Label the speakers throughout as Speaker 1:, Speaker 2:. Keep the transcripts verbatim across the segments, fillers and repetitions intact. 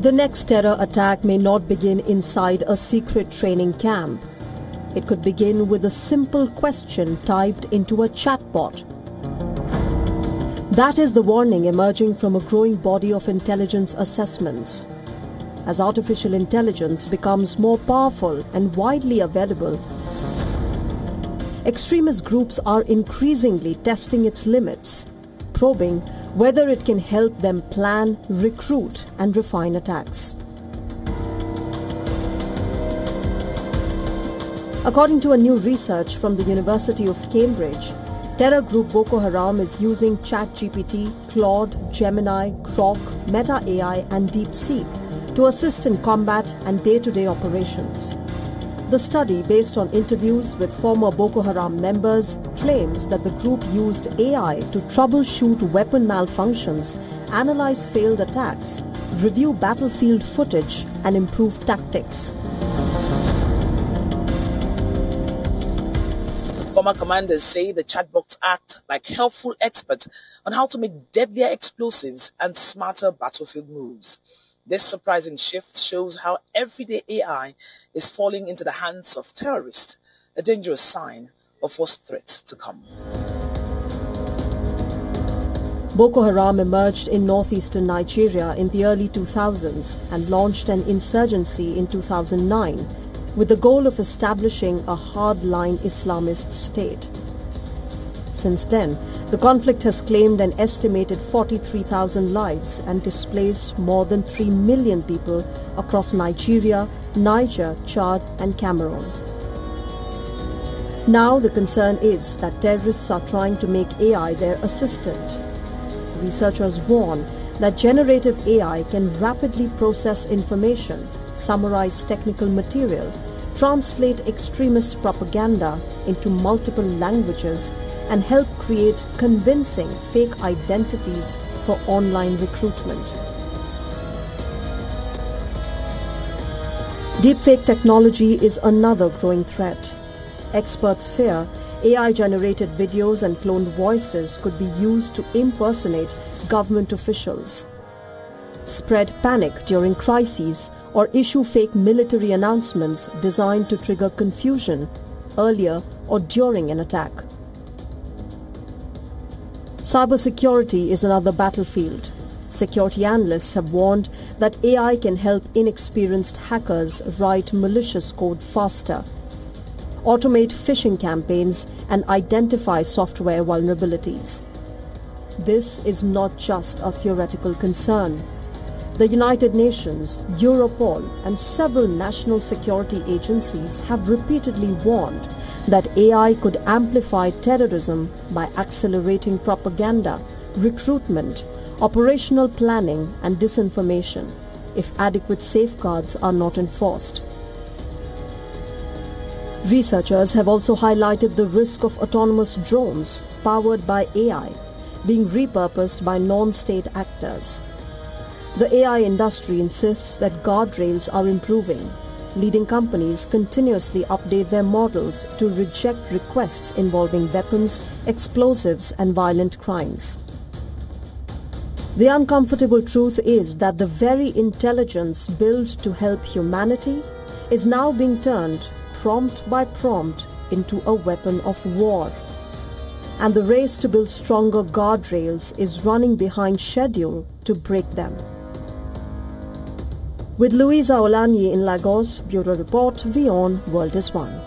Speaker 1: The next terror attack may not begin inside a secret training camp. It could begin with a simple question typed into a chatbot. That is the warning emerging from a growing body of intelligence assessments. As artificial intelligence becomes more powerful and widely available, extremist groups are increasingly testing its limits, probing whether it can help them plan, recruit, and refine attacks. According to a new research from the University of Cambridge, terror group Boko Haram is using ChatGPT, Claude, Gemini, Grok, Meta A I, and DeepSeek to assist in combat and day-to-day operations. The study, based on interviews with former Boko Haram members, claims that the group used A I to troubleshoot weapon malfunctions, analyze failed attacks, review battlefield footage, and improve tactics.
Speaker 2: Former commanders say the chatbots act like helpful experts on how to make deadlier explosives and smarter battlefield moves. This surprising shift shows how everyday A I is falling into the hands of terrorists, a dangerous sign of worse threats to come.
Speaker 1: Boko Haram emerged in northeastern Nigeria in the early two thousands and launched an insurgency in two thousand nine with the goal of establishing a hardline Islamist state. Since then, the conflict has claimed an estimated forty-three thousand lives and displaced more than three million people across Nigeria, Niger, Chad, and Cameroon. Now the concern is that terrorists are trying to make A I their assistant. Researchers warn that generative A I can rapidly process information, summarize technical material, translate extremist propaganda into multiple languages, and help create convincing fake identities for online recruitment. Deepfake technology is another growing threat. Experts fear A I-generated videos and cloned voices could be used to impersonate government officials, spread panic during crises, or issue fake military announcements designed to trigger confusion earlier or during an attack. Cybersecurity is another battlefield. Security analysts have warned that A I can help inexperienced hackers write malicious code faster, automate phishing campaigns, and identify software vulnerabilities. This is not just a theoretical concern. The United Nations, Europol, and several national security agencies have repeatedly warned that A I could amplify terrorism by accelerating propaganda, recruitment, operational planning, and disinformation if adequate safeguards are not enforced. Researchers have also highlighted the risk of autonomous drones powered by A I being repurposed by non-state actors. The A I industry insists that guardrails are improving. Leading companies continuously update their models to reject requests involving weapons, explosives, and violent crimes. The uncomfortable truth is that the very intelligence built to help humanity is now being turned, prompt by prompt, into a weapon of war. And the race to build stronger guardrails is running behind schedule to break them. With Louisa Olanyi in Lagos, Bureau Report, WION, World is One.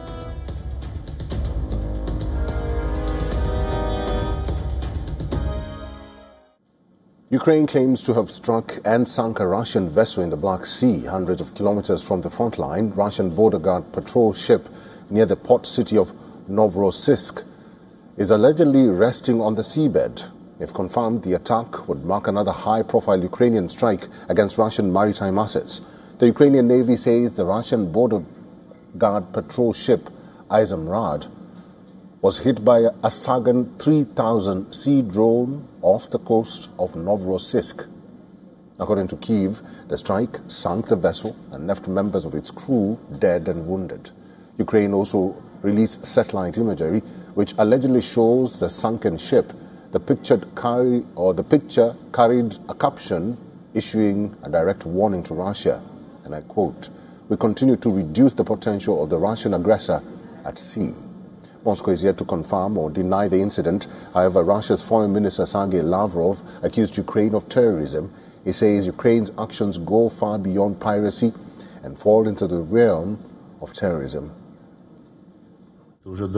Speaker 3: Ukraine claims to have struck and sunk a Russian vessel in the Black Sea, hundreds of kilometers from the front line. Russian border guard patrol ship near the port city of Novorossiysk is allegedly resting on the seabed. If confirmed, the attack would mark another high-profile Ukrainian strike against Russian maritime assets. The Ukrainian Navy says the Russian border guard patrol ship Izumrad was hit by a Sagan three thousand C drone off the coast of Novorossiysk. According to Kyiv, the strike sunk the vessel and left members of its crew dead and wounded. Ukraine also released satellite imagery which allegedly shows the sunken ship. The picture carry or the picture carried a caption issuing a direct warning to Russia, and I quote, "We continue to reduce the potential of the Russian aggressor at sea." Moscow is yet to confirm or deny the incident. However, Russia's Foreign Minister Sergei Lavrov accused Ukraine of terrorism. He says Ukraine's actions go far beyond piracy and fall into the realm of terrorism.
Speaker 4: What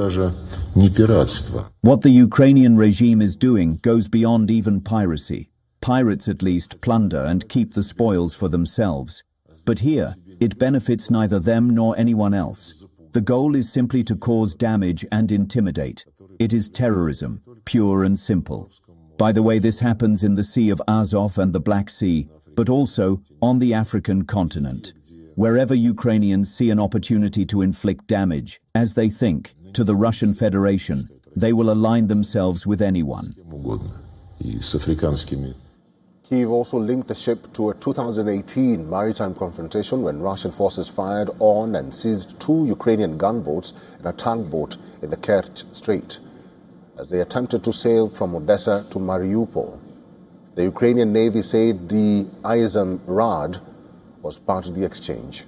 Speaker 4: the
Speaker 5: Ukrainian regime is doing goes beyond even piracy. Pirates at least plunder and keep the spoils for themselves. But here, it benefits neither them nor anyone else. The goal is simply to cause damage and intimidate. It is terrorism, pure and simple. By the way, this happens in the Sea of Azov and the Black Sea, but also on the African continent. Wherever Ukrainians see an opportunity to inflict damage, as they think, to the Russian Federation, they will align themselves with anyone.
Speaker 3: Kyiv also linked the ship to a two thousand eighteen maritime confrontation when Russian forces fired on and seized two Ukrainian gunboats and a tugboat in the Kerch Strait as they attempted to sail from Odessa to Mariupol. The Ukrainian Navy said the Izum Rad was part of the exchange.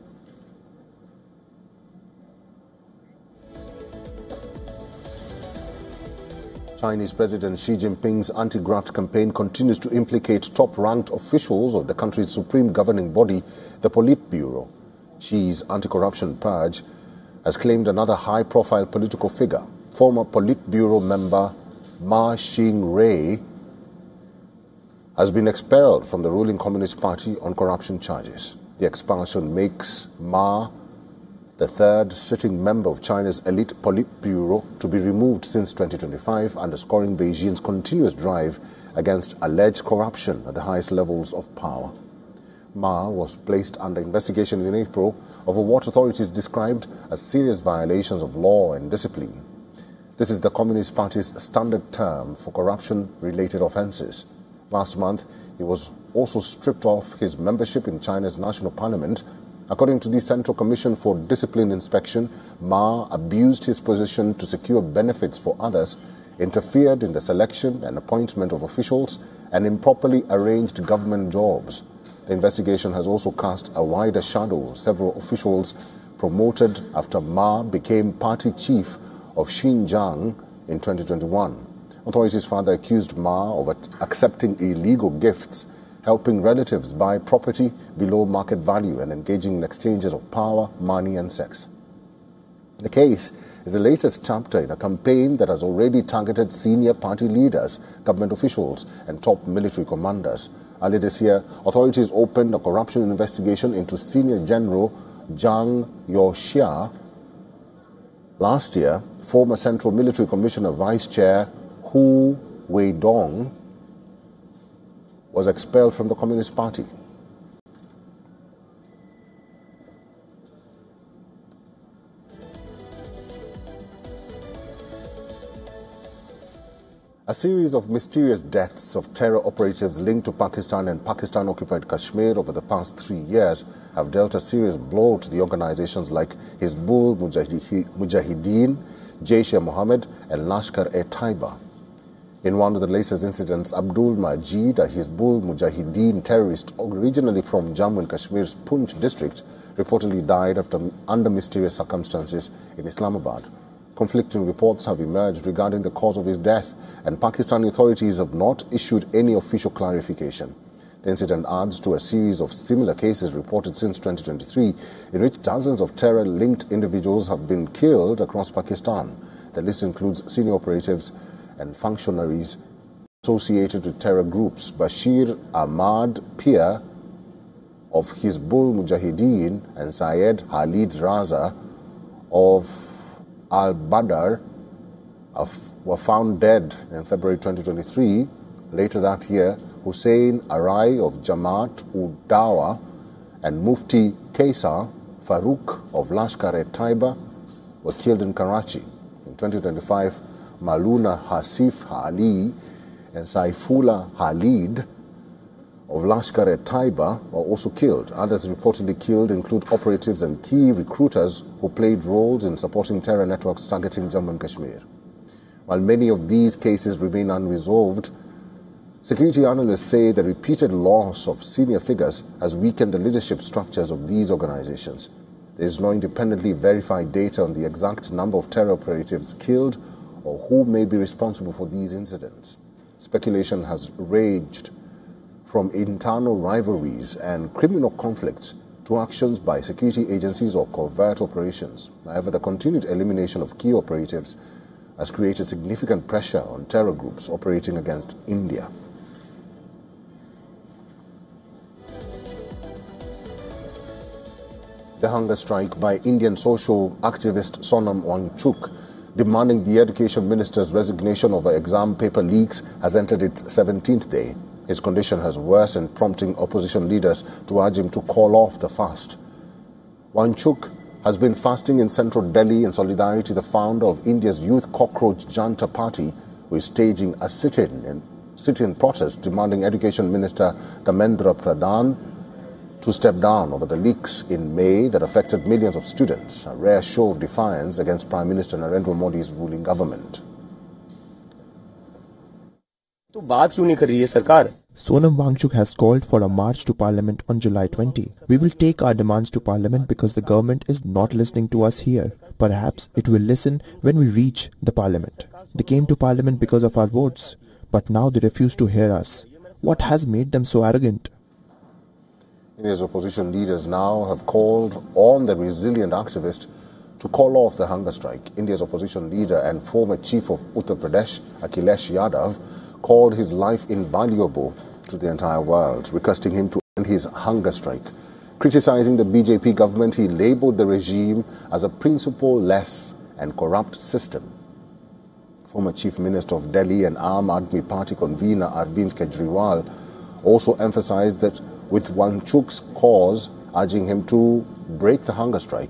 Speaker 3: Chinese President Xi Jinping's anti-graft campaign continues to implicate top-ranked officials of the country's supreme governing body, the Politburo. Xi's anti-corruption purge has claimed another high-profile political figure. Former Politburo member Ma Xing-rei has been expelled from the ruling Communist Party on corruption charges. The expulsion makes Ma the third sitting member of China's elite Politburo to be removed since twenty twenty-five, underscoring Beijing's continuous drive against alleged corruption at the highest levels of power. Ma was placed under investigation in April over what authorities described as serious violations of law and discipline. This is the Communist Party's standard term for corruption-related offences. Last month, he was also stripped off his membership in China's national parliament. According to the Central Commission for Discipline Inspection, Ma abused his position to secure benefits for others, interfered in the selection and appointment of officials, and improperly arranged government jobs. The investigation has also cast a wider shadow on several officials promoted after Ma became party chief of Xinjiang in twenty twenty-one. Authorities further accused Ma of accepting illegal gifts, helping relatives buy property below market value, and engaging in exchanges of power, money, and sex. The case is the latest chapter in a campaign that has already targeted senior party leaders, government officials, and top military commanders. Earlier this year, authorities opened a corruption investigation into Senior General Zhang Youxia. Last year, former Central Military Commissioner Vice Chair Hu Weidong was expelled from the Communist Party. A series of mysterious deaths of terror operatives linked to Pakistan and Pakistan-occupied Kashmir over the past three years have dealt a serious blow to the organizations like Hizbul Mujahideen, Jaish-e-Mohammed, and Lashkar-e-Taiba. In one of the latest incidents, Abdul Majid, a Hizbul Mujahideen terrorist originally from Jammu and Kashmir's Poonch district, reportedly died after, under mysterious circumstances in Islamabad. Conflicting reports have emerged regarding the cause of his death, and Pakistani authorities have not issued any official clarification. The incident adds to a series of similar cases reported since twenty twenty-three, in which dozens of terror-linked individuals have been killed across Pakistan. The list includes senior operatives and functionaries associated with terror groups. Bashir Ahmad Pir of Hizbul Mujahideen and Syed Khalid Raza of Al-Badr were found dead in February twenty twenty-three. Later that year, Hussein Arai of Jamaat-ud-Dawa and Mufti Kaisar Farooq of Lashkar-e-Taiba were killed in Karachi. In twenty twenty-five, Maluna Hasif Ali and Saifullah Khalid of Lashkar-e-Taiba were also killed. Others reportedly killed include operatives and key recruiters who played roles in supporting terror networks targeting Jammu and Kashmir. While many of these cases remain unresolved, Security analysts say the repeated loss of senior figures has weakened the leadership structures of these organizations. There is no independently verified data on the exact number of terror operatives killed or who may be responsible for these incidents. Speculation has raged from internal rivalries and criminal conflicts to actions by security agencies or covert operations. However, the continued elimination of key operatives has created significant pressure on terror groups operating against India. The hunger strike by Indian social activist Sonam Wangchuk, demanding the education minister's resignation over exam paper leaks, has entered its seventeenth day. His condition has worsened, prompting opposition leaders to urge him to call off the fast. Wangchuk has been fasting in central Delhi in solidarity to the founder of India's Youth Cockroach Janta Party, who is staging a sit-in and sit-in protest demanding Education Minister Dharmendra Pradhan to step down over the leaks in May that affected millions of students, a rare show of defiance against Prime Minister Narendra Modi's ruling government.
Speaker 6: तो बात क्यों नहीं कर रही है सरकार?
Speaker 7: Sonam Wangchuk has called for a march to Parliament on July twentieth. We will take our demands to Parliament because the government is not listening to us here. Perhaps it will listen when we reach the Parliament. They came to Parliament because of our votes, but now they refuse to hear us. What has made them so arrogant?
Speaker 3: India's opposition leaders now have called on the resilient activist to call off the hunger strike. India's opposition leader and former chief of Uttar Pradesh, Akhilesh Yadav, called his life invaluable to the entire world, requesting him to end his hunger strike. Criticizing the B J P government, he labelled the regime as a principle-less and corrupt system. Former Chief Minister of Delhi and Aam Aadmi Party convener Arvind Kejriwal also emphasized that with Wangchuk's cause, urging him to break the hunger strike.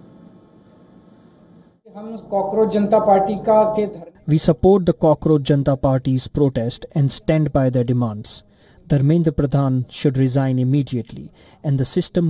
Speaker 8: We support the Cockroach Janta Party's protest and stand by their demands. Dharmendra Pradhan should resign immediately and the system